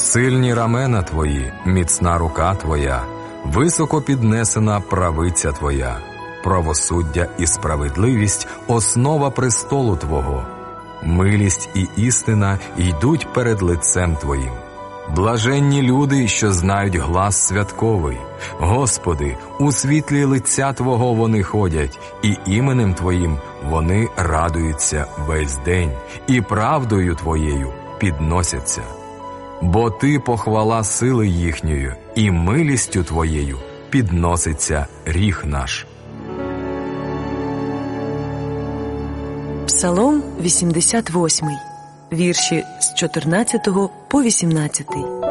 Сильні рамена твої, міцна рука твоя, високо піднесена правиця твоя. Правосуддя і справедливість – основа престолу Твого. Милість і істина йдуть перед лицем Твоїм. Блаженні люди, що знають глас святковий. Господи, у світлі лиця Твого вони ходять, і іменем Твоїм вони радуються весь день, і правдою Твоєю підносяться. Бо Ти похвала сили їхньої, і милістю Твоєю підноситься ріг наш. Псалом 88, вірші з 14 по 18.